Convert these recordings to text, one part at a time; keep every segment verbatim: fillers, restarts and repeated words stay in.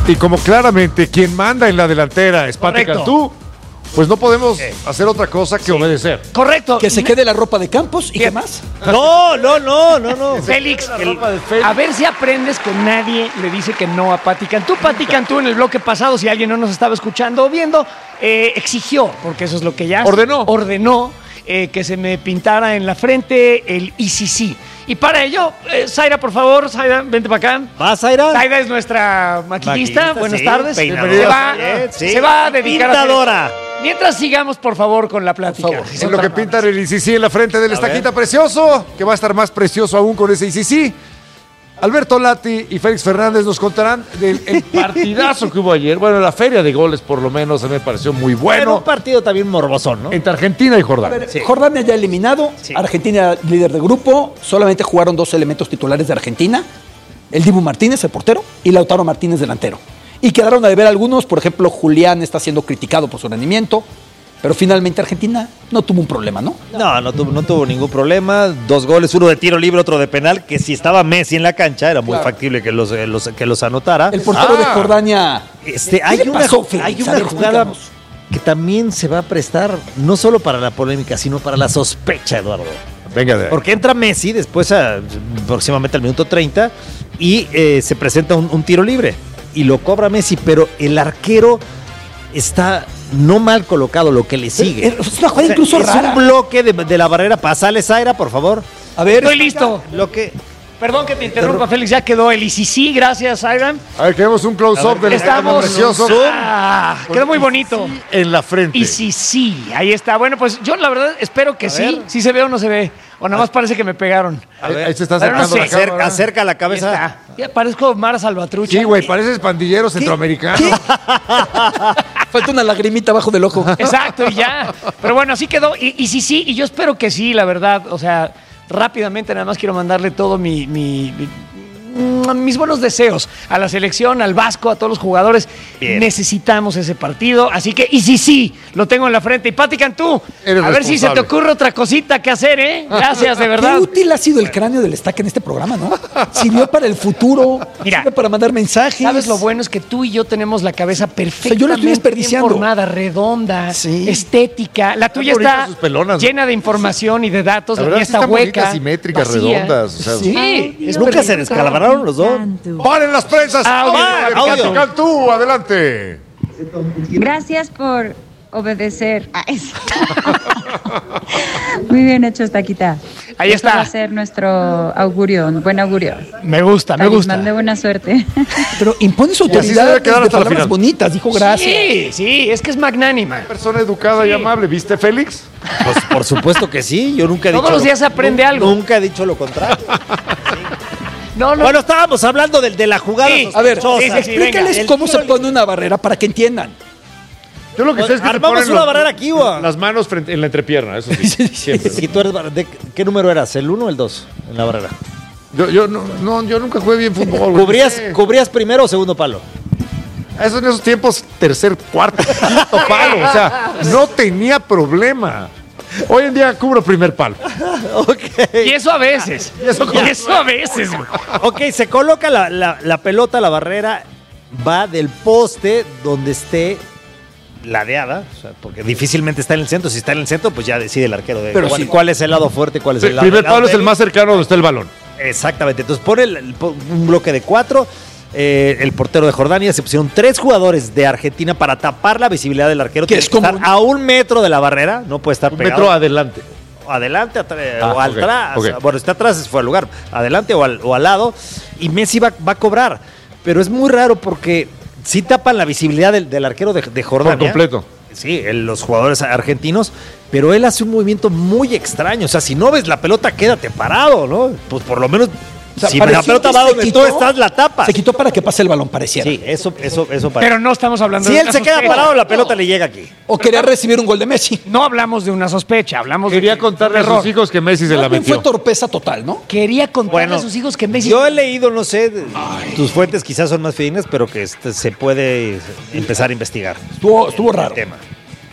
Y como claramente quien manda en la delantera es Pati Cantú, pues no podemos sí. hacer otra cosa que sí. obedecer. Correcto. Que se quede la ropa de Campos y qué más. No, no, no, no, no. Félix, el, Félix, a ver si aprendes que nadie le dice que no a Pati Cantú. Pati Cantú en el bloque pasado, si alguien no nos estaba escuchando o viendo, eh, exigió, porque eso es lo que ya ordenó, ordenó eh, que se me pintara en la frente el I C C. Y para ello, eh, Zaira, por favor, Zaira, vente para acá. ¿Va, Zaira? Zaira es nuestra maquillista. Maquillista, Buenas sí, tardes. Peinadora. Se va, sí. se va a dedicar Pintadora. a hacer... Mientras sigamos, por favor, con la plática. Por favor. En lo que pintan el I C C en la frente del estaquita precioso, que va a estar más precioso aún con ese I C C. Alberto Lati y Félix Fernández nos contarán del el partidazo que hubo ayer. Bueno, la feria de goles, por lo menos, a mí me pareció muy bueno. Era un partido también morbosón, ¿no? Entre Argentina y Jordania. A ver, sí. Jordania ya eliminado, sí. Argentina líder de grupo, solamente jugaron dos elementos titulares de Argentina, el Dibu Martínez, el portero, y Lautaro Martínez, delantero. Y quedaron a deber algunos, por ejemplo, Julián está siendo criticado por su rendimiento, pero finalmente Argentina no tuvo un problema, ¿no? No, no tuvo, no tuvo ningún problema. Dos goles, uno de tiro libre, otro de penal, que si estaba Messi en la cancha era muy claro. factible que los, los, que los anotara. El portero ah. de Jordania. Este, hay una, pasó, hay una ver, jugada explícanos. Que también se va a prestar no solo para la polémica, sino para la sospecha, Eduardo. Venga de ahí. Porque entra Messi después, a, próximamente al minuto treinta, y eh, se presenta un, un tiro libre. Y lo cobra Messi, pero el arquero está no mal colocado, lo que le sigue. Es una jugada o sea, incluso es rara. Es un bloque de, de la barrera. Pasale, Zaira, por favor. A ver. Estoy listo. Lo que... Perdón que te interrumpa, Félix, ya quedó el I C C, gracias, Zaira. A ver, queremos un close-up del estamos precioso. Ah, quedó muy bonito. En la frente. I C C, ahí está. Bueno, pues yo la verdad espero que a sí. Ver. ¿Sí se ve o no se ve? O nada más parece que me pegaron. A ver, ahí se está acercando no sé. la cámara. Acerca, acerca la cabeza. Ya parezco Mara Salvatrucha. Sí, güey, pareces pandillero centroamericano. ¿Qué? Falta una lagrimita abajo del ojo. Exacto, y ya. Pero bueno, así quedó. Y, y sí, sí, y yo espero que sí, la verdad. O sea, rápidamente nada más quiero mandarle todo mi, mi, mi mis buenos deseos a la selección, al Vasco, a todos los jugadores. Bien. Necesitamos ese partido, así que, y sí, sí, lo tengo en la frente. Y Pati Cantú, Eres a ver si se te ocurre otra cosita que hacer, ¿eh? Gracias, de verdad. Qué útil ha sido el cráneo del estaque en este programa, ¿no? Sirvió para el futuro, Mira, sirve para mandar mensajes. ¿Sabes lo bueno? Es que tú y yo tenemos la cabeza perfectamente, o sea, yo la estoy desperdiciando. Bien formada, redonda, sí. estética. La tuya está pelonas, llena de información y de datos, la, la mía está sí hueca, simétricas, vacía. redondas. O sea, sí, es nunca se descalabraron los dos. ¡Paren las prensas! Audio, audio. Cantú, adelante. Gracias por obedecer. Muy bien hecho, Estaquita. Ahí está. Esto va a ser nuestro augurio, un buen augurio. Me gusta, me gusta. Mande buena suerte. Pero impone su autoridad de palabras bonitas, dijo gracias. Sí, sí, es que es magnánima. Persona educada sí. y amable, ¿viste, Félix? Pues por supuesto que sí, yo nunca he Todos dicho... Todos los días se aprende no, algo. Nunca he dicho lo contrario. No, no. Bueno, estábamos hablando de, de la jugada. Sí, a ver, sí, sí, explícales venga, cómo se pone una barrera para que entiendan. Yo lo que sé es que armamos una los, barrera aquí, ¿o? Las manos frente, en la entrepierna, eso sí. sí, sí. Siempre. ¿Y tú eres, de, ¿qué número eras? ¿El uno o el dos en la barrera? Yo, yo, no, no, yo nunca jugué bien fútbol. ¿Cubrías, sí. ¿Cubrías primero o segundo palo? Eso en esos tiempos, tercer, cuarto, quinto palo. O sea, no tenía problema. Hoy en día cubro primer palo. Okay. Y eso a veces. Y eso, y eso a veces. Ok, se coloca la, la, la pelota, la barrera, va del poste donde esté ladeada, o sea, porque difícilmente está en el centro. Si está en el centro, pues ya decide el arquero de Pero cuál, sí. cuál es el lado fuerte, cuál es sí, el lado. El primer lado palo débil. es el más cercano donde está el balón. Exactamente. Entonces pone el, el, un bloque de cuatro. Eh, el portero de Jordania, se pusieron tres jugadores de Argentina para tapar la visibilidad del arquero. Que Tiene es que estar como... a un metro de la barrera, no puede estar un pegado. metro adelante. Adelante atrás, ah, o okay, atrás. okay. Bueno, está atrás, se fue al lugar. Adelante o al, o al lado. Y Messi va, va a cobrar. Pero es muy raro porque sí tapan la visibilidad del, del arquero de, de Jordania. Por completo. Sí, el, los jugadores argentinos. Pero él hace un movimiento muy extraño. O sea, si no ves la pelota, quédate parado, ¿no? Pues por lo menos... O sea, si la pelota va donde quitó, tú estás, la tapa. Se quitó para que pase el balón, pareciera. Sí, eso, eso, eso parece. Pero no estamos hablando si de él una se queda sospecha. parado, la pelota no. le llega aquí. O quería recibir un gol de Messi. No hablamos de una sospecha, hablamos Quería de... Quería contarle a sus hijos que Messi se la metió. Fue torpeza total, ¿no? Quería contarle bueno, a sus hijos que Messi... Yo he leído, no sé, Ay. tus fuentes quizás son más fidedignas, pero que este, se puede empezar a investigar. Estuvo, estuvo raro. El tema.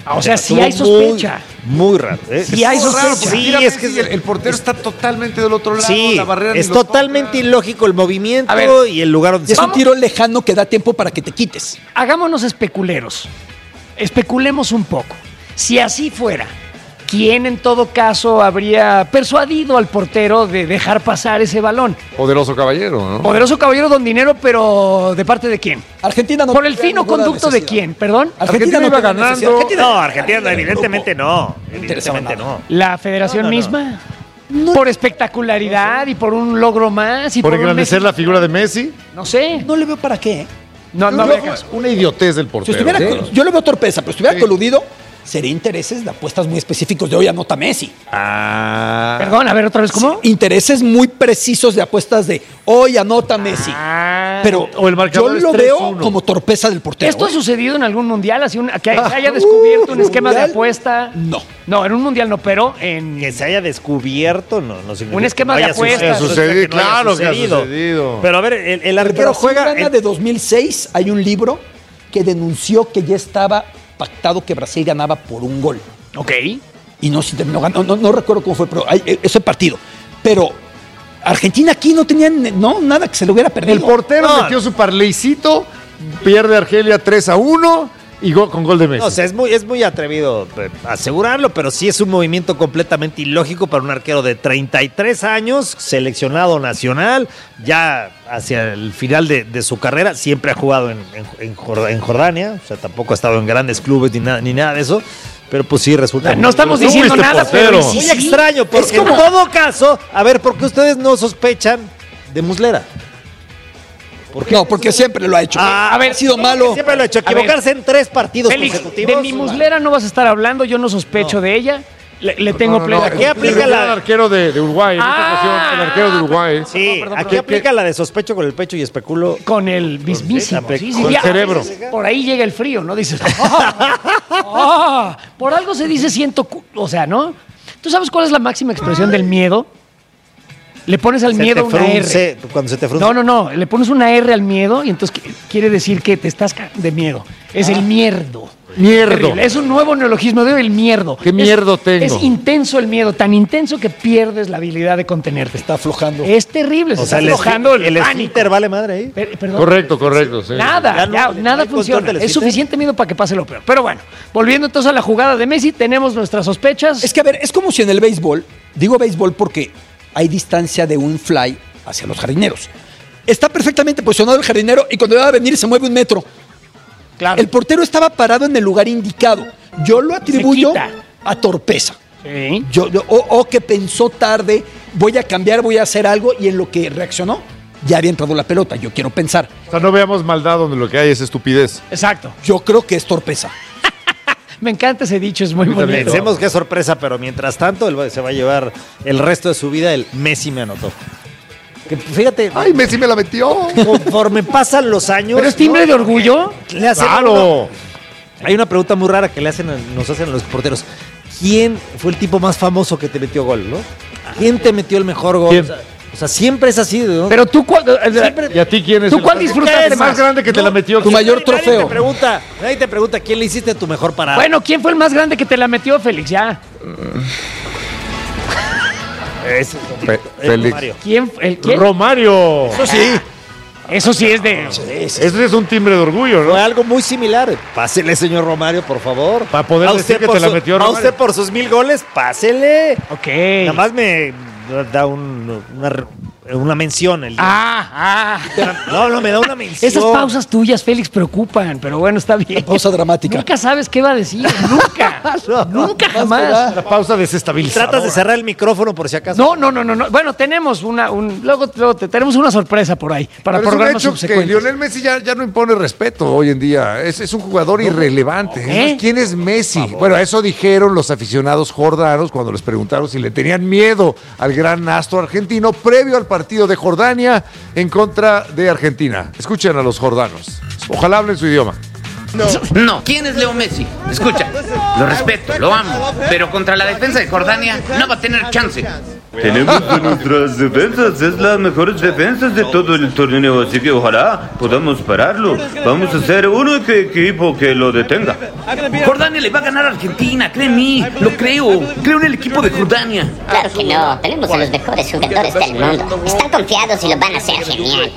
O sea, sí Estuvo hay sospecha. Muy, muy raro. ¿eh? Sí hay Muy raro, sospecha. porque Sí, mira, es que Messi, el, el portero está totalmente del otro lado. Sí, la barrera ni es lo totalmente toca. ilógico el movimiento A ver, y el lugar donde Y es se un tiro lejano que da tiempo para que te quites. Hagámonos especuleros. Especulemos un poco. Si así fuera, ¿quién en todo caso habría persuadido al portero de dejar pasar ese balón? Poderoso caballero, ¿no? Poderoso caballero don dinero, pero ¿de parte de quién? Argentina no Por el tenía fino ninguna conducto de necesidad. quién, perdón. Argentina no iba tenía ganando. necesidad. Argentina- No, Argentina Argentina, evidentemente no. interesaba Evidentemente nada. no. La federación No, no, no. misma. Por espectacularidad y por un logro más. Y Por por un engrandecer Messi- la figura de Messi. No sé. No le veo para qué. ¿eh? No, no Yo- habría caso. una idiotez del Si portero. estuviera, ¿sí? Yo le veo torpeza, pero si estuviera Sí. coludido, sería intereses de apuestas muy específicos de hoy anota Messi. Ah. Perdón, a ver otra vez, ¿cómo? Intereses muy precisos de apuestas de hoy anota Messi. Ah. Pero O el marcador yo es lo tres veo uno. como torpeza del portero. ¿Esto ha ¿eh? sucedido en algún mundial? Así un- que Ah, se haya descubierto un uh, esquema de ¿mundial? apuesta. No. No, en un mundial no, pero en. Que se haya descubierto, no, no significa Un esquema que de no haya apuestas. sucedido, Sucedido, que no haya claro que ha sucedido. Pero a ver, el, el El arquero Brasil juega. gana el- de dos mil seis, hay un libro que denunció que ya estaba pactado que Brasil ganaba por un gol. Ok. Y no, si terminó ganando, no, no recuerdo cómo fue, pero hay, eh, ese partido. Pero Argentina aquí no tenía no, nada que se le hubiera perdido. El portero No. metió su parleycito, pierde Argelia tres a uno y go- con gol de Messi. No, o sea, es muy, es muy atrevido eh, asegurarlo, pero sí es un movimiento completamente ilógico para un arquero de treinta y tres años, seleccionado nacional, ya hacia el final de, de su carrera, siempre ha jugado en, en- en Jord- en Jordania, o sea, tampoco ha estado en grandes clubes ni nada, ni nada de eso, pero pues sí resulta... No estamos Tú diciendo fuiste nada, portero. pero. muy sí, sí. extraño, porque en todo caso, a ver, ¿por qué ustedes no sospechan de Muslera? No, porque siempre lo ha hecho. Ah, a ver, ha sido malo. Siempre lo he hecho, A ver, equivocarse en tres partidos Félix, consecutivos. de mi muslera no vas a estar hablando, yo no sospecho de ella. Le, le tengo No, no, plena no, ¿Qué me aplica refiero la- al arquero de, de Uruguay? En esta Ah. ocasión, el arquero de Uruguay. Sí, perdón, aquí perdón. aplica la de sospecho con el pecho y especulo. Con el mismísimo. Sí, sí, con sí, el ya, cerebro. Por ahí llega el frío, ¿no? Dices. "Ah, ah". Por algo se dice siento. cu-". O sea, ¿no? ¿Tú sabes cuál es la máxima expresión del miedo? Le pones al Se miedo te una frunce, R. cuando se te frunce. No, no, no. Le pones una R al miedo y entonces qu- quiere decir que te estás ca- de miedo. Es el mierdo. Mierdo. Terrible. Es un nuevo neologismo de el mierdo. ¿Qué Es- mierdo tengo? Es intenso el miedo, tan intenso que pierdes la habilidad de contenerte. Está aflojando. Es terrible. Se O sea, está el, aflojando el, el pánico. esfínter vale madre ahí. Per- perdón. Correcto, correcto. Sí. Nada, Ya no- ya, no hay nada control funciona. del Es esfínter. suficiente miedo para que pase lo peor. Pero bueno, volviendo entonces a la jugada de Messi, tenemos nuestras sospechas. Es que, a ver, es como si en el béisbol, digo béisbol porque hay distancia de un fly hacia los jardineros. Está perfectamente posicionado el jardinero y cuando va a venir se mueve un metro. Claro. El portero estaba parado en el lugar indicado. Yo lo atribuyo quita. a torpeza. Sí. Yo, yo- o, o que pensó tarde, voy a cambiar, voy a hacer algo, y en lo que reaccionó, ya había entrado la pelota. Yo quiero pensar. O sea, no veamos maldad donde lo que hay es estupidez. Exacto. Yo creo que es torpeza. Me encanta ese dicho, es muy bonito. Pensemos que es sorpresa, pero mientras tanto él va- se va a llevar el resto de su vida el Messi me anotó. Que fíjate, ¡Ay, Messi me la metió! conforme pasan los años. ¿Pero es timbre ¿no? de orgullo? Le hacen ¡Claro! uno- hay una pregunta muy rara que le hacen, a- nos hacen a los porteros. ¿Quién fue el tipo más famoso que te metió gol, no? ¿Quién te metió el mejor gol? ¿Quién? O sea, o sea, siempre es así, ¿no? Pero tú, ¿cuál, ¿Y a ti quién es ¿Tú el cuál más- disfrutaste ¿Quién es más más? grande que te la metió? Tu mayor Nadie trofeo. te pregunta, nadie te pregunta quién le hiciste tu mejor parada. Bueno, ¿quién fue el más grande que te la metió, Félix? Ya. es, Fe- es Félix. Mario. ¿Quién? El, ¿quién? ¡Romario! Eso sí. Eso sí es de... Ese es un timbre de orgullo, Fue ¿no? algo muy similar. Pásele, señor Romario, por favor. Para poder A decir usted que por te la su- metió A Romario. usted por sus mil goles, pásele. Ok. Nada más me da un- una, una mención. El Ah, ah. No, no, me da una mención. Esas pausas tuyas, Félix, preocupan, pero bueno, está bien. Pausa dramática. Nunca sabes qué va a decir, nunca. Nunca jamás. La pausa desestabilizadora. Tratas de cerrar el micrófono por si acaso. No, no, no, no, no. Bueno, tenemos una, un, luego, luego te- tenemos una sorpresa por ahí para Pero es un programas hecho que subsecuentes. Lionel Messi ya, ya no impone respeto hoy en día. Es, es un jugador irrelevante. ¿Eh? Además, ¿quién es Messi? Bueno, eso dijeron los aficionados jordanos cuando les preguntaron si le tenían miedo al gran astro argentino previo al partido de Jordania en contra de Argentina. Escuchen a los jordanos. Ojalá hablen su idioma. No. ¿Quién es Leo Messi? Escucha, lo respeto, lo amo, pero contra la defensa de Jordania no va a tener chance. Tenemos de nuestras defensas, es las mejores defensas de todo el torneo, así que ojalá podamos pararlo. Vamos a ser un equipo que lo detenga. Jordania le va a ganar a Argentina, cree en mí, lo creo. Creo en el equipo de Jordania. Claro que no, tenemos a los mejores jugadores del mundo. Están confiados y lo van a hacer genial.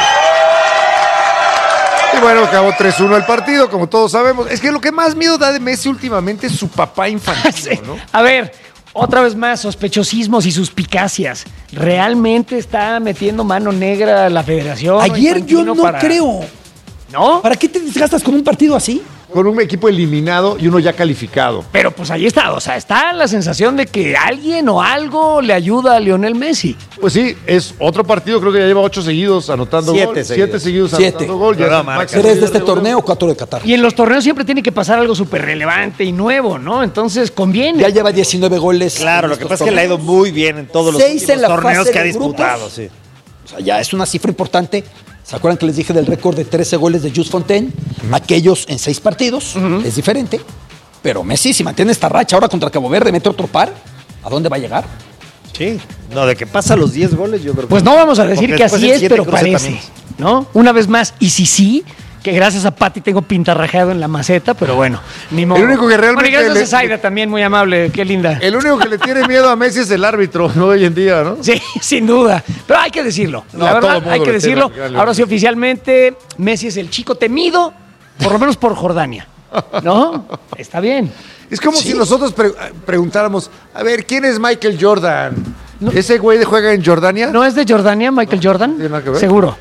Y bueno, acabó tres uno el partido, como todos sabemos. Es que lo que más miedo da de Messi últimamente es su papá infantil, ¿no? A ver, otra vez más, sospechosismos y suspicacias. ¿Realmente está metiendo mano negra a la federación? Ayer yo no para... creo. ¿No? ¿Para qué te desgastas con un partido así? Con un equipo eliminado y uno ya calificado. Pero pues ahí está, o sea, está la sensación de que alguien o algo le ayuda a Lionel Messi. Pues sí, es otro partido, creo que ya lleva ocho seguidos anotando Siete gol. seguidos. Siete seguidos Siete. anotando gol. Ya Pero es el marca. máximo ¿Tres de líder este de torneo o cuatro de Qatar? Y en los torneos siempre tiene que pasar algo súper relevante y nuevo, ¿no? Entonces conviene. Ya lleva diecinueve goles. Claro, en lo que estos pasa es que le ha ido torneos. muy bien en todos los Seis últimos en la torneos fase que ha de grupos. disputado. Sí. O sea, ya es una cifra importante. ¿Se acuerdan que les dije del récord de trece goles de Jules Fontaine? Uh-huh. Aquellos en seis partidos. Uh-huh. Es diferente. Pero Messi, si mantiene esta racha ahora contra Cabo Verde, mete otro par, ¿a dónde va a llegar? Sí. No, de que pasa los diez goles, yo creo que... Pues no vamos a decir Porque que después así el es, siete pero cruza parece, también. ¿no? Una vez más, y si sí, que gracias a Pati tengo pintarrajeado en la maceta, pero bueno, ni modo. El único que realmente Bueno, y gracias le- a Zaida también, muy amable, qué linda. El único que le tiene miedo a Messi es el árbitro, ¿no? Hoy en día, ¿no? Sí, sin duda. Pero hay que decirlo. No, la todo verdad, mundo hay que le tiene decirlo. que darle Ahora un- sí, oficialmente, Messi es el chico temido, por lo menos por Jordania. ¿No? Está bien. Es como si nosotros pre- preguntáramos, a ver, ¿quién es Michael Jordan? ¿Ese güey de juega en Jordania? ¿No es de Jordania, Michael Jordan? ¿Tiene nada que ver? Seguro.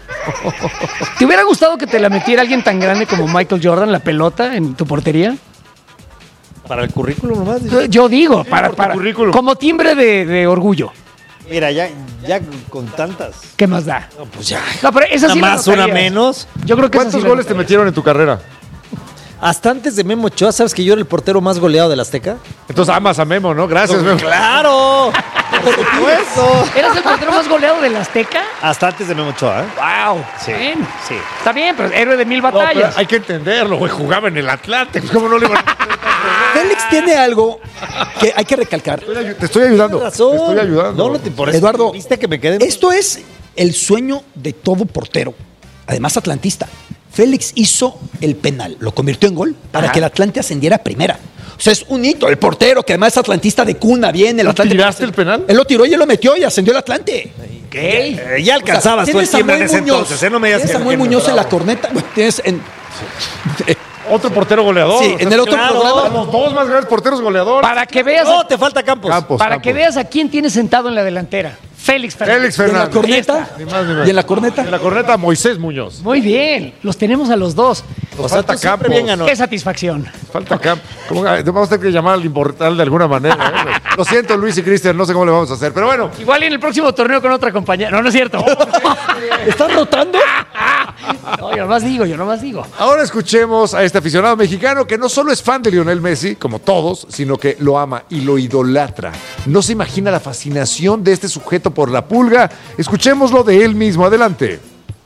¿Te hubiera gustado que te la metiera alguien tan grande como Michael Jordan, la pelota, en tu portería? Para el currículum nomás. Yo digo, para, por tu para currículum. como timbre de, de orgullo. Mira, ya, ya con tantas... ¿Qué más da? No, pues ya. No, pero esa Una sí la más, una notarías. menos. Yo creo que esa ¿Cuántos sí la goles te notarías. metieron en tu carrera? Hasta antes de Memo Ochoa, ¿sabes que yo era el portero más goleado del Azteca? Entonces amas a Memo, ¿no? Gracias, Memo. ¡Claro! ¡Por supuesto! ¿Eras el portero más goleado del Azteca? Hasta antes de Memo Ochoa, ¿eh? ¡Wow! Sí, Bien. sí. Está bien, pero héroe de mil No, pero batallas. hay que entenderlo, güey. Jugaba en el Atlante. ¿Cómo no le iban a... Félix tiene algo que hay que recalcar. Te estoy ayudando. Tienes razón. Te estoy ayudando. No, no te por eso. Eduardo, ¿Viste que me quedé? Esto es el sueño de todo portero, además atlantista. Félix hizo el penal, lo convirtió en gol para Ajá. que el Atlante asciendiera a primera. O sea, es un hito. El portero, que además es atlantista de cuna, bien. El ¿Tú Atlante. tiraste el penal? Él lo tiró y él lo metió y ascendió el Atlante. ¿Qué? Eh, ya alcanzabas tú el Tienes a timbre en Samuel ese Muñoz. entonces, ¿eh? No me digas Tienes que a Samuel que Muñoz en la bravo. corneta. Bueno, tienes en. Otro portero goleador. Sí, O sea, en el otro claro, programa. Los dos más grandes porteros goleadores. Para que veas, No, te falta Campos. Campos, para Campos. que veas a quién tiene sentado en la delantera. Félix Fernández. Félix Y en la Fernández. corneta. Ni más ni menos. Y en la corneta. En la corneta, Moisés Muñoz. Muy bien, los tenemos a los dos. O sea, falta tú siempre Campos. bien ganó. Qué satisfacción. Falta Camp. ¿Cómo? Vamos a tener que llamar al inmortal de alguna manera. ¿eh? Lo siento, Luis y Cristian, no sé cómo le vamos a hacer. Pero bueno, Igual y en el próximo torneo con otra compañía. No, no es cierto. ¿Estás rotando? No, yo nomás digo, yo nomás digo. ahora escuchemos a este aficionado mexicano que no solo es fan de Lionel Messi, como todos, sino que lo ama y lo idolatra. No se imagina la fascinación de este sujeto por la pulga. Escuchémoslo de él mismo. Adelante.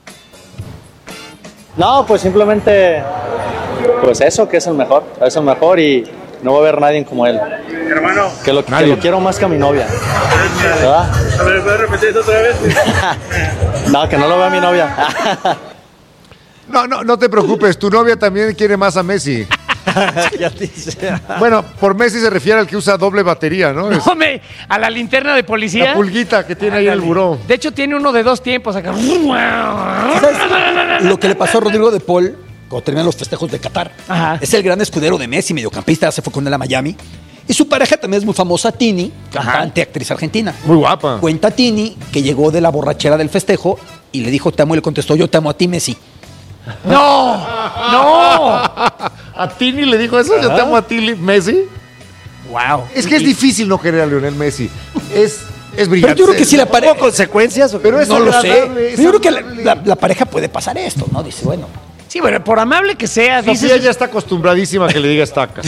No, pues simplemente, pues eso, que es el mejor, es el mejor y no va a haber nadie como él. Hermano, Que lo, que Nadie. lo quiero más que a mi novia. ¿Verdad? a ver, ¿puedes repetir eso otra vez? No, que no lo vea mi novia. No, no, no te preocupes, tu novia también quiere más a Messi. Ya te hice. Bueno, por Messi se refiere al que usa doble batería, ¿no? Es Hombre, a la linterna de policía. la pulguita que tiene ahí en el buró. De hecho, tiene uno de dos tiempos acá. ¿Sabes lo que le pasó a Rodrigo de Paul cuando terminan los festejos de Qatar? Ajá. Es el gran escudero de Messi, mediocampista, se fue con él a Miami. Y su pareja también es muy famosa, Tini, cantante, actriz argentina. Muy guapa. Cuenta Tini que llegó de la borrachera del festejo y le dijo te amo y le contestó yo te amo a ti, Messi. ¡No! ¡No! ¿A Tini le dijo eso? Yo te amo a ti, Li- Messi. ¡Wow! Es que es difícil no querer a Lionel Messi. Es, es brillante. Pero yo creo que sí la ¿Hubo pareja. consecuencias? Pero es No lo sé. agradable, es Pero yo creo que amable. la, la- la pareja puede pasar esto, ¿no? Dice, bueno. Sí, bueno, por amable que sea, Sofía dices. ya está acostumbradísima a que le diga estaca.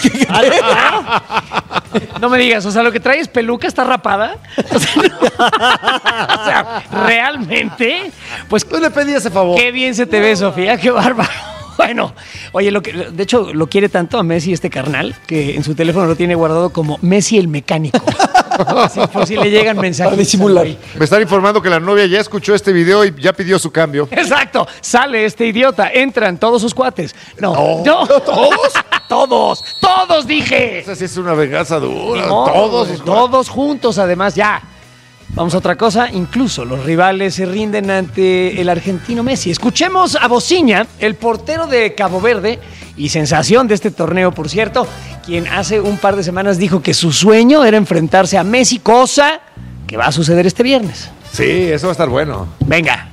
No me digas, o sea, lo que trae es peluca, está rapada. O sea, no. O sea, realmente, pues Tú le pedí ese favor. qué bien se te ve, Sofía, qué bárbaro. Bueno, oye, lo que, de hecho, lo quiere tanto a Messi este carnal que en su teléfono lo tiene guardado como Messi el mecánico. Sí, por si le llegan mensajes. Para disimular. Me están informando que la novia ya escuchó este video y ya pidió su cambio. Exacto. Sale este idiota. Entran todos sus cuates. No. No. ¿Todos? Todos. Todos, dije. Esa sí es una venganza dura. No, todos. Todos juntos, además, ya. Vamos a otra cosa. Incluso los rivales se rinden ante el argentino Messi. Escuchemos a Bociña, el portero de Cabo Verde y sensación de este torneo, por cierto, quien hace un par de semanas dijo que su sueño era enfrentarse a Messi, cosa que va a suceder este viernes. Sí, eso va a estar bueno. Venga.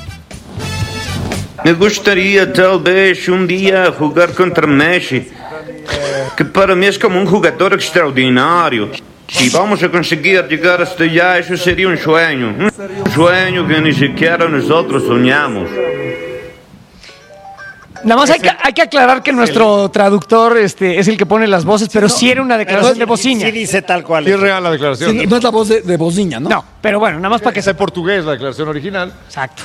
Me gustaría tal vez un día jugar contra Messi, que para mí es como un jugador extraordinario. Si vamos a conseguir llegar hasta allá, eso sería un sueño. Un sueño que ni siquiera nosotros soñamos. Nada más hay que, hay que aclarar que nuestro traductor este, es el que pone las voces, pero sí era una declaración de Bociña. Sí dice tal cual. Sí es real la declaración. Sí, no es la voz de, de Bociña, ¿no? No, pero bueno, nada más para que Es en se... portugués la declaración original. Exacto.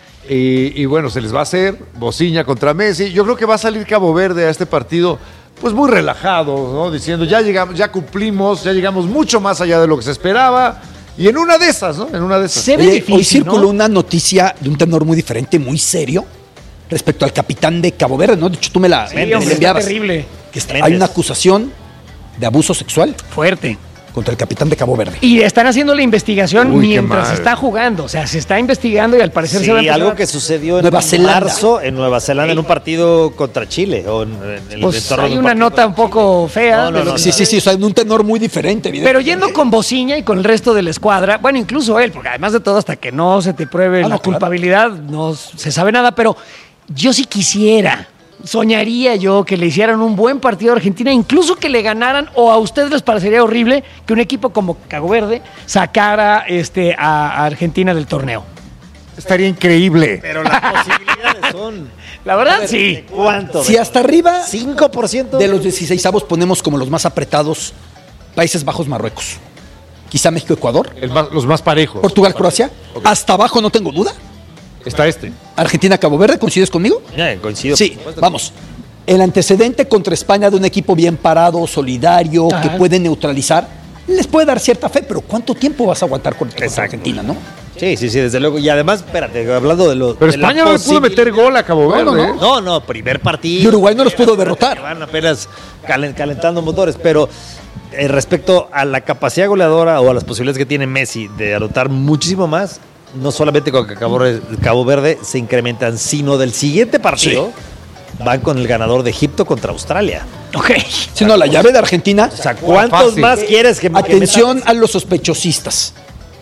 Y, y bueno, se les va a hacer Bociña contra Messi. Yo creo que va a salir Cabo Verde a este partido pues muy relajado, ¿no? Diciendo, ya llegamos, ya cumplimos, ya llegamos mucho más allá de lo que se esperaba. Y en una de esas, ¿no? En una de esas. Se ve Oye, difícil, hoy circuló ¿no? una noticia de un tenor muy diferente, muy serio, respecto al capitán de Cabo Verde, ¿no? De hecho, tú me la, Sí, me la hombre, está enviabas. terrible. Que está- hay una acusación de abuso sexual Fuerte. contra el capitán de Cabo Verde. Y están haciendo la investigación Uy, qué mientras mal. está jugando. O sea, se está investigando y al parecer se va a Sí, empezar algo a- que sucedió en Nueva Zelanda. marzo en Nueva Zelanda en un partido contra Chile. O en, en el Pues entorno de hay un una partido nota un poco fea. No, no, de lo no, que- Sí, sí, sí, o sea, en un tenor muy diferente, Pero evidentemente. yendo con Bociña y con el resto de la escuadra, bueno, incluso él, porque además de todo, hasta que no se te pruebe Ah, la no, claro. culpabilidad, no se sabe nada, pero yo sí quisiera, soñaría yo que le hicieran un buen partido a Argentina, incluso que le ganaran, o a ustedes les parecería horrible que un equipo como Cabo Verde sacara este, a, a Argentina del torneo. Estaría increíble. Pero las posibilidades son. La verdad, sí. ¿Cuánto? Si hasta arriba cinco por ciento de los dieciseisavos ponemos como los más apretados Países Bajos, Marruecos. Quizá México, Ecuador, El más- los más parejos. Portugal, Croacia. Hasta abajo no tengo duda. Está este. Argentina, Cabo Verde, ¿coincides conmigo? Ya, coincido. Sí, vamos. El antecedente contra España de un equipo bien parado, solidario, Ajá. que puede neutralizar, les puede dar cierta fe, pero ¿cuánto tiempo vas a aguantar contra, contra Exacto. Argentina, no? Sí, sí, sí, desde luego. Y además, espérate, hablando de lo. Pero de la España no le pudo meter posibilidad- gol a Cabo Verde. No, no, ¿eh? No, no, primer partido. Y Uruguay no los pudo derrotar. Van apenas calen- calentando motores, pero eh, respecto a la capacidad goleadora o a las posibilidades que tiene Messi de anotar muchísimo más, no solamente con Cabo, Cabo Verde se incrementan, sino del siguiente partido van con el ganador de Egipto contra Australia. Ok. Si no, la llave de Argentina. O sea, ¿cuántos Fácil. más quieres que que Atención metan? a los sospechosistas.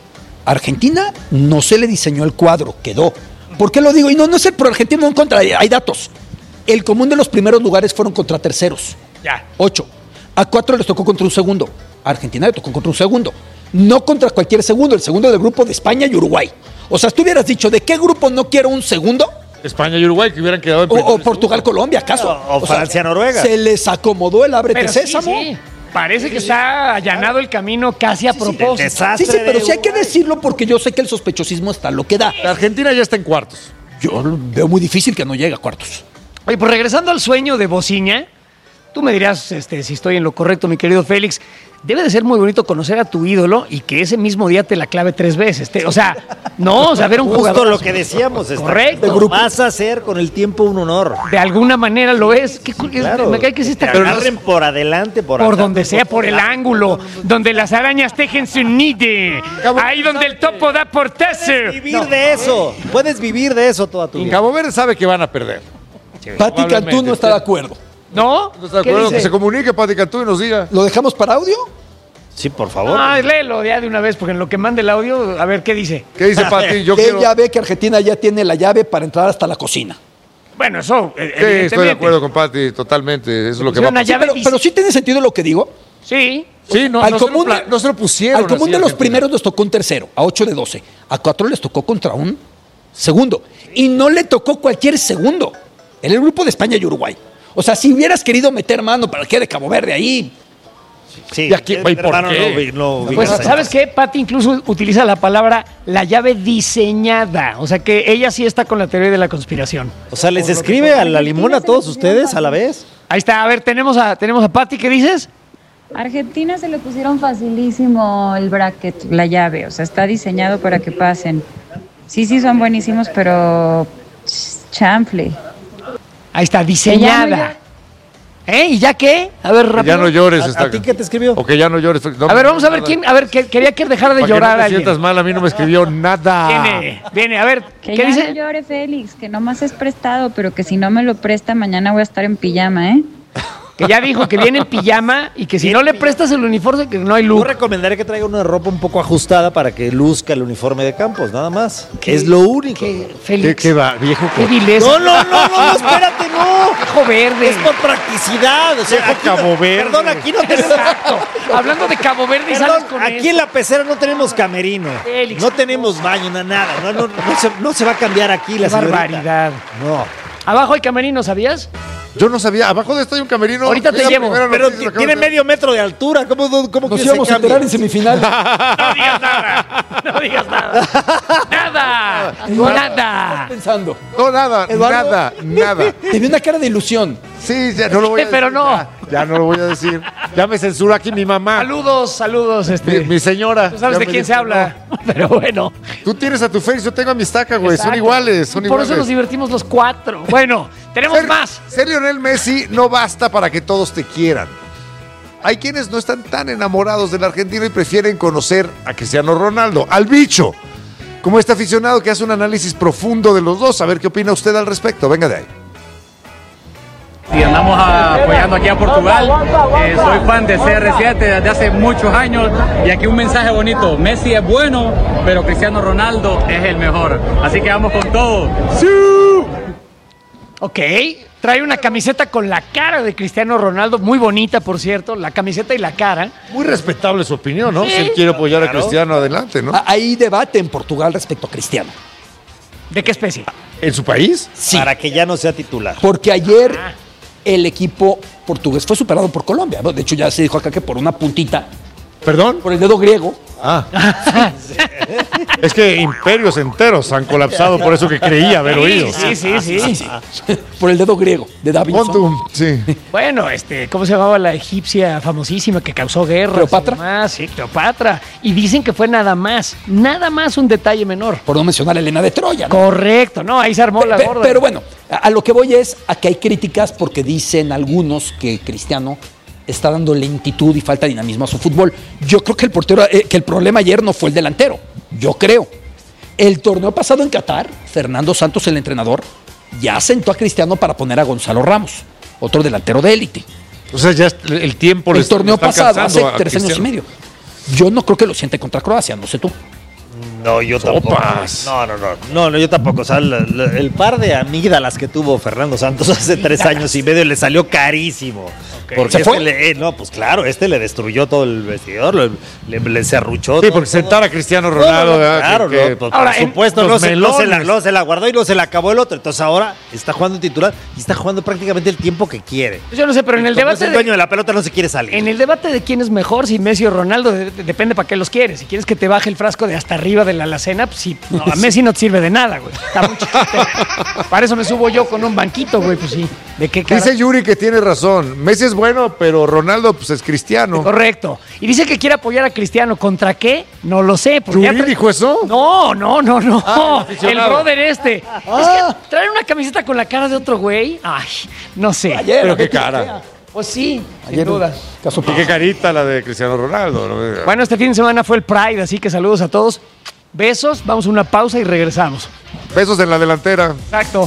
Argentina no se le diseñó el cuadro, quedó. ¿Por qué lo digo? Y no, no es el pro argentino en contra, hay datos. El común de los primeros lugares fueron contra terceros. Ya. Ocho. A cuatro les tocó contra un segundo. A Argentina le tocó contra un segundo. No contra cualquier segundo, el segundo del grupo de España y Uruguay. O sea, tú hubieras dicho, ¿de qué grupo no quiero un segundo? España y Uruguay que hubieran quedado en O, primer o Portugal, Colombia, ¿acaso? O- o sea, Francia, Noruega. Se les acomodó el ábrete Pero sí, sésamo. sí. Parece que está allanado el camino casi a propósito. desastre. Sí, sí, pero de sí hay que Uruguay. decirlo porque yo sé que el sospechosismo está lo que da. La Argentina ya está en cuartos. Yo veo muy difícil que no llegue a cuartos. Oye, pues regresando al sueño de Bociña, tú me dirás este, si estoy en lo correcto, mi querido Félix. Debe de ser muy bonito conocer a tu ídolo y que ese mismo día te la clave tres veces. Te- o sea, no, o sea, ver un Justo jugador lo que decíamos. está- Correcto. Lo vas a hacer con el tiempo un honor. de alguna manera lo es. Qué cu- Claro. Me cae que sí está Te agarren por adelante, por por atrás, donde sea, por el ángulo, donde las arañas tejen su nide, ahí donde el topo da portazo. Vivir de eso. Puedes vivir de eso toda tu vida. Cabo Verde sabe que van a perder. Pati Cantú no está de acuerdo. ¿No? ¿No está de ¿Qué acuerdo? dice? Que se comunique Pati Cantú y nos diga. ¿Lo dejamos para audio? Sí, por favor. Ah, léelo ya de una vez, porque en lo que mande el audio, a ver qué dice. ¿Qué dice Pati? Yo que quiero... ella ve que Argentina ya tiene la llave para entrar hasta la cocina. Bueno, eso, eh, Sí, estoy de evidentemente. acuerdo con Pati, totalmente. Eso es lo que va a Una pasar. llave Pero, dice- pero sí tiene sentido lo que digo. Sí. Sí, no, al no, se lo común, pla- no se lo pusieron. al común así de a los Argentina. primeros les tocó un tercero, a ocho de doce. A cuatro les tocó contra un segundo. Y no le tocó cualquier segundo. En el grupo de España y Uruguay. O sea, si hubieras querido meter mano para que de Cabo Verde ahí, Sí, ¿Y aquí- eh, y por hermano, qué? no vi- no vi- Pues, no sé. ¿sabes qué? Pati incluso utiliza la palabra la llave diseñada. O sea que ella sí está con la teoría de la conspiración. O sea, les escribe a la limón a todos ustedes a la vez. Ahí está, a ver, tenemos a, tenemos a Pati, ¿qué dices? Argentina se le pusieron facilísimo el bracket, la llave, o sea, está diseñado para que pasen. Sí, sí, son buenísimos, pero chanfle. Ahí está, diseñada. ¿Eh? ¿Y ya qué? A ver, rápido. Ya no llores. ¿A, está... ¿A ti qué te escribió? O que ya no llores. No, a ver, vamos a ver nada. quién. A ver, que, quería que dejara de Para llorar que no te alguien. sientas mal, a mí no me escribió nada. Viene, viene, a ver, Que ¿qué ya dice? no llore, Félix, que nomás es prestado, pero que si no me lo presta, mañana voy a estar en pijama, ¿eh? Que ya dijo que viene en pijama y que si no le prestas el uniforme, que no hay Yo luz. recomendaría que traiga una ropa un poco ajustada para que luzca el uniforme de Campos, nada más. Es lo único. ¿Qué, ¿Qué, Félix? qué va, viejo? ¿Qué vileza? No, no, no, no, no, espérate, no. Viejo verde. Es por practicidad. O sea, Viejo aquí no- Cabo Verde. Perdón, aquí no tenemos. Exacto. Hablando de Cabo Verde y Perdón, sales con aquí eso. en la pecera no tenemos camerino. Félix. No tenemos baño, na- nada. No, no, no, se, no se va a cambiar aquí la Qué señorita. barbaridad. No. Abajo hay camerino, ¿sabías? Yo no sabía. Abajo de esto hay un camerino. Ahorita te Es la llevo. primera Pero noticia, ti- lo acabo tiene de- medio metro de altura. ¿Cómo, cómo Nos que íbamos se a enterar cambie? en semifinal. No digas nada. No digas nada. Nada. Nada. Pensando. No, nada, Eduardo. nada, nada. Te vi una cara de ilusión. Sí, ya no lo voy a decir. Pero no. Ya, ya no lo voy a decir. Ya me censura aquí mi mamá. Saludos, saludos, Mi, este. mi señora. Tú sabes Ya de me quién se dijo, habla. Pero bueno. no. Tú tienes a tu Félix, yo tengo a mi estaca, güey. Son Exacto. iguales, son Por iguales. eso nos divertimos los cuatro. Bueno, tenemos Ser- más. Ser Lionel Messi no basta para que todos te quieran. Hay quienes no están tan enamorados del argentino y prefieren conocer a Cristiano Ronaldo, al bicho. Como este aficionado que hace un análisis profundo de los dos. A ver qué opina usted al respecto. Venga de ahí. Y andamos a- apoyando aquí a Portugal. Eh, soy fan de C R siete desde hace muchos años y aquí un mensaje bonito. Messi es bueno, pero Cristiano Ronaldo es el mejor. Así que vamos con todo. ¡Sí! Ok. Trae una camiseta con la cara de Cristiano Ronaldo, muy bonita, por cierto, la camiseta y la cara. Muy respetable su opinión, ¿no? Sí. Si él quiere apoyar a Claro. Cristiano, adelante, ¿no? Ah, Hay debate en Portugal respecto a Cristiano. ¿De qué especie? ¿En su país? Sí. Para que ya no sea titular. Porque ayer el equipo portugués fue superado por Colombia. De hecho, ya se dijo acá que por una puntita, ¿Perdón? por el dedo griego. Ah. Es que imperios enteros han colapsado por eso que creía haber oído. Sí, sí, sí, sí. Por el dedo griego de Davinson. Montum, sí. Bueno, este, ¿cómo se llamaba la egipcia famosísima que causó guerra? ¿Cleopatra? Sí, Cleopatra. Y dicen que fue nada más, nada más un detalle menor. Por no mencionar a Elena de Troya. ¿no? Correcto, no, ahí se armó la Pe- gorda. Pero bueno, a, a lo que voy es a que hay críticas porque dicen algunos que Cristiano está dando lentitud y falta de dinamismo a su fútbol. Yo creo que el portero, eh, que el problema ayer no fue el delantero. Yo creo. El torneo pasado en Qatar, Fernando Santos, el entrenador, ya sentó a Cristiano para poner a Gonzalo Ramos, otro delantero de élite. O sea, ya el tiempo El les- torneo está pasado, hace alcanzando a tres años y Cristiano. medio. Yo no creo que lo siente contra Croacia, no sé tú. No, yo tampoco. Sopas. No, no, no. No, no, yo tampoco. O sea, la- la- el par de amígdalas que tuvo Fernando Santos hace tres años y medio le salió carísimo. Porque ¿Se este fue? le- eh, no, pues claro, este le destruyó todo el vestidor, le, le, le serruchó Sí, todo, porque todo. sentar a Cristiano No, no, Ronaldo, no, ¿verdad? claro, Que- que- no, pues, Ahora, por en supuesto, los no se, no se la, melones. no se la guardó y no se la acabó el otro. Entonces ahora está jugando titular y está jugando prácticamente el tiempo que quiere. Yo no sé, pero en el Como es debate el dueño de, de la pelota no se quiere salir. en el debate de quién es mejor, si Messi o Ronaldo, de- de- depende para qué los quieres. Si quieres que te baje el frasco de hasta arriba de la alacena, pues sí, no, a Messi no te sirve de nada, güey. Está muy chiquito. Para eso me subo yo con un banquito, güey, pues sí. ¿De qué cara? Dice Yuri que tiene razón. Messi es bueno, pero Ronaldo pues es cristiano. Correcto. Y dice que quiere apoyar a Cristiano. ¿Contra qué? No lo sé. porque ¿Yuri ya tra- dijo eso? No, no, no, no. Ah, el el aficionado. brother este. Es que traer una camiseta con la cara de otro güey. Ay, no sé. Ayer, Pero qué ayer, cara. Pues sí, sin ayer, duda. caso Y qué carita la de Cristiano Ronaldo. ¿no? Bueno, este fin de semana fue el Pride, así que saludos a todos. Besos, vamos a una pausa y regresamos. Besos en la delantera. Exacto.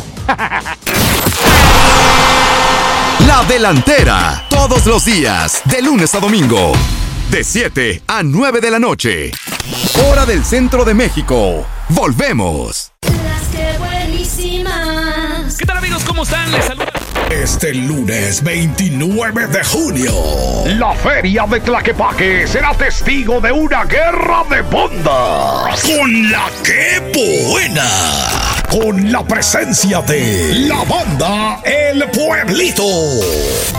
La Delantera, todos los días, de lunes a domingo, de siete a nueve de la noche. Hora del centro de México. Volvemos. ¿Qué tal, amigos? ¿Cómo están? Les saluda. Este lunes veintinueve de junio, la Feria de Tlaquepaque será testigo de una guerra de bandas. Con la que buena. Con la presencia de la banda El Pueblito.